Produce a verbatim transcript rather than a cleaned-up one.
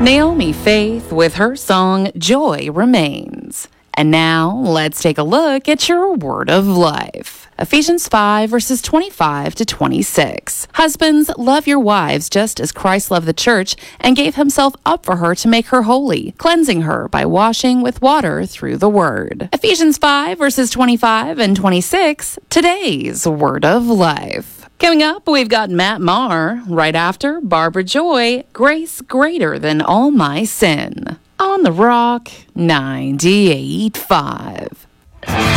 Naomi Faith with her song Joy Remains. And now let's take a look at your word of life. Ephesians five verses twenty-five to twenty-six. Husbands, love your wives just as Christ loved the church and gave himself up for her to make her holy, cleansing her by washing with water through the word. Ephesians five verses twenty-five and twenty-six, today's word of life. Coming up, we've got Matt Maher. Right after, Barbara Joy, Grace Greater Than All My Sin. On the Rock ninety-eight point five.